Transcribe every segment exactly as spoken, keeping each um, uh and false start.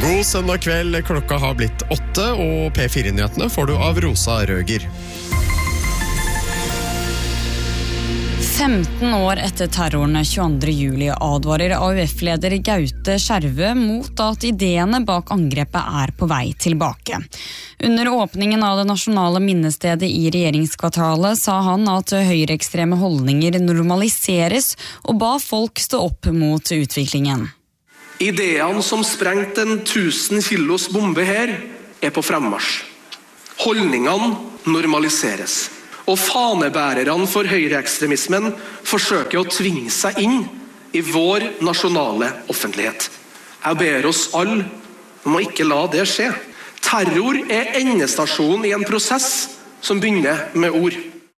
God søndag kveld, klokka har blitt åtte, og P fire-nyhetene får du av Rosa Røger. femten år etter terroren tjueandre juli advarer A U F-leder Gaute Skjervø mot at ideene bak angrepet er på vei tilbake. Under åpningen av det nasjonale minnestedet i regjeringskvartalet sa han at høyreekstreme holdninger normaliseres og ba folk stå opp mot utviklingen. Ideene som sprengte en tusen kilos bombe her er på fremmarsj. Holdningene normaliseres. Og fanebærerne for høyreekstremismen forsøker å tvinge seg inn i vår nasjonale offentlighet. Jeg ber oss alle om å ikke la det skje. Terror er endestasjonen i en prosess som begynner med ord.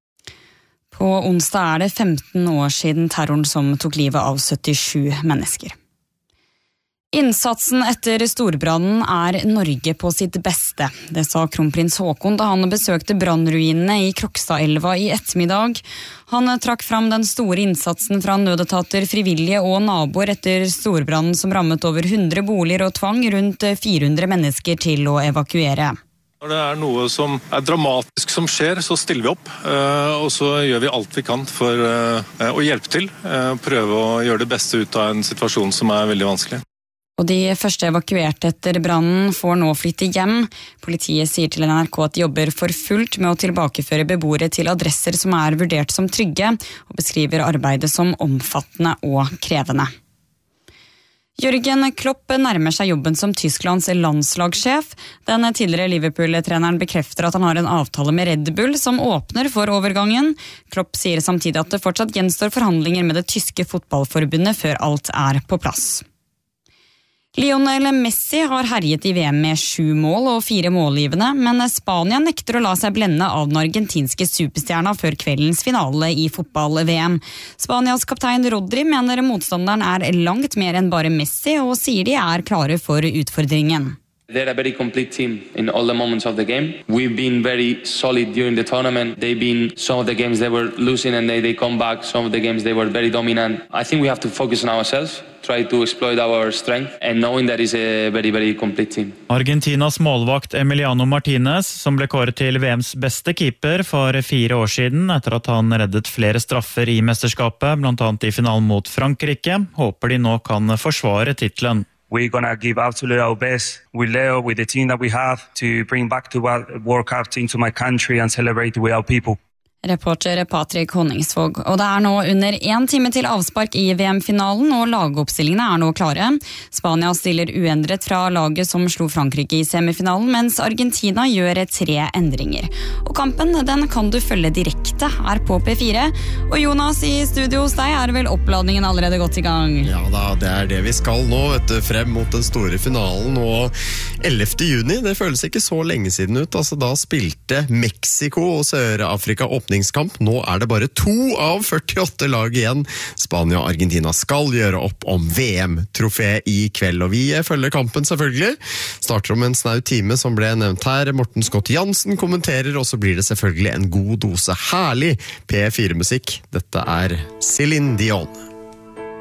På onsdag er det femten år siden terroren som tok livet av syttisju mennesker. Innsatsen etter storbrannen er Norge på sitt beste. Det sa kronprins Haakon da han besøkte brannruinene i Krokstadelva i ettermiddag. Han trakk fram den store innsatsen fra nødetater, frivillige og naboer etter storbrannen som rammet over hundre boliger og tvang rundt fire hundre mennesker til å evakuere. Når det er noe som er dramatisk som skjer, så stiller vi opp, og så gjør vi alt vi kan for å hjelpe til. Prøve å gjøre det beste ut av en situasjon som er veldig vanskelig. Og de første evakuerte etter brannen får nå flytte hjem. Politiet sier til N R K at de jobber for fullt med å tilbakeføre beboere til adresser som er vurdert som trygge, og beskriver arbeidet som omfattende og krevende. Jürgen Klopp nærmer seg jobben som Tysklands landslagssjef. Den tidligere Liverpool-treneren bekrefter at han har en avtale med Red Bull som åpner for overgangen. Klopp sier samtidig at det fortsatt gjenstår forhandlinger med det tyske fotballforbundet før alt er på plass. Lionel Messi har herjet i V M med sju mål og fire målgivende, men Spania nekter å la seg blende av den argentinske superstjerna før kveldens finale i fotball-V M. Spanias kaptein Rodri mener motstanderen er langt mer enn bare Messi, og sier de er klare for utfordringen. They're a very complete team in all the moments of the game. We've been very solid during the tournament. They've been some of the games they were losing and they, they come back. Some of the games they were very dominant. I think we have to focus on ourselves, try to exploit our strength and knowing that it's a very, very complete team. Argentinas målvakt Emiliano Martinez, som ble kåret til V M's beste keeper for fire år siden, etter at han reddet flere straffer i mesterskapet, blant annet i finalen mot Frankrike, håper de nå kan forsvare titlen. We're going to give absolutely our best with Leo, with the team that we have, to bring back the World Cup into my country and celebrate with our people. Reporter Patrick Honningsvåg. Og det er nå under en time til avspark i V M-finalen, og lagoppstillingene er nå klare. Spania stiller uendret fra laget som slo Frankrike i semifinalen, mens Argentina gjør tre endringer. Og kampen, den kan du følge direkte her på P fire. Og Jonas, i studio hos deg er vel oppladningen allerede gått i gang? Ja da, det er det vi skal nå, vet du, frem mot den store finalen. Og ellevte juni, det føles ikke så lenge siden ut. Altså, da spilte Mexico og Sør-Afrika åpne kamp. Nå er det bare to av førtiåtte lag igjen. Spania og Argentina skal gjøre opp om V M-trofé i kveld, og vi følger kampen selvfølgelig. Starter om en snau time som ble nevnt her. Morten Scott Jansen kommenterer, og så blir det selvfølgelig en god dose herlig P fire-musikk. Dette er Céline Dion.